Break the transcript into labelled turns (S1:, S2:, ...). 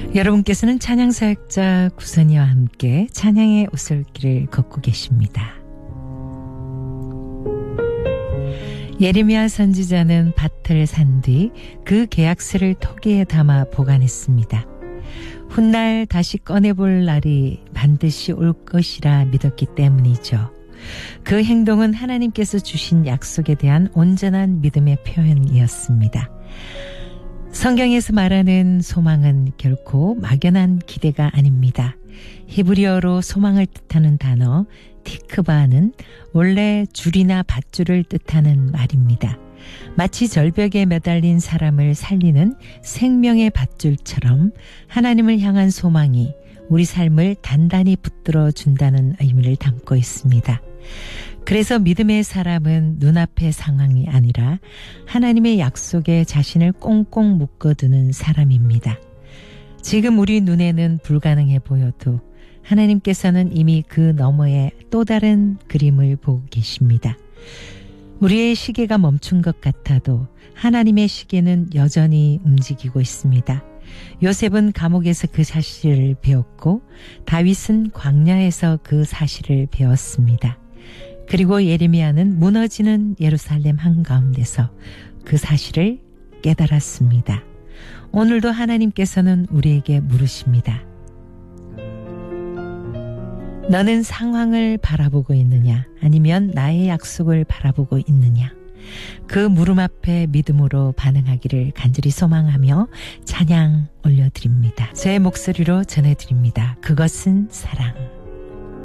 S1: 여러분께서는 찬양사역자 구선이와 함께 찬양의 오솔길을 걷고 계십니다. 예레미야 선지자는 밭을 산 뒤 그 계약서를 토기에 담아 보관했습니다. 훗날 다시 꺼내볼 날이 반드시 올 것이라 믿었기 때문이죠. 그 행동은 하나님께서 주신 약속에 대한 온전한 믿음의 표현이었습니다. 성경에서 말하는 소망은 결코 막연한 기대가 아닙니다. 히브리어로 소망을 뜻하는 단어 티크바는 원래 줄이나 밧줄을 뜻하는 말입니다. 마치 절벽에 매달린 사람을 살리는 생명의 밧줄처럼 하나님을 향한 소망이 우리 삶을 단단히 붙들어 준다는 의미를 담고 있습니다. 그래서 믿음의 사람은 눈앞의 상황이 아니라 하나님의 약속에 자신을 꽁꽁 묶어두는 사람입니다. 지금 우리 눈에는 불가능해 보여도 하나님께서는 이미 그 너머에 또 다른 그림을 보고 계십니다. 우리의 시계가 멈춘 것 같아도 하나님의 시계는 여전히 움직이고 있습니다. 요셉은 감옥에서 그 사실을 배웠고 다윗은 광야에서 그 사실을 배웠습니다. 그리고 예레미야는 무너지는 예루살렘 한가운데서 그 사실을 깨달았습니다. 오늘도 하나님께서는 우리에게 물으십니다. 너는 상황을 바라보고 있느냐? 아니면 나의 약속을 바라보고 있느냐? 그 물음 앞에 믿음으로 반응하기를 간절히 소망하며 찬양 올려드립니다. 제 목소리로 전해드립니다. 그것은 사랑.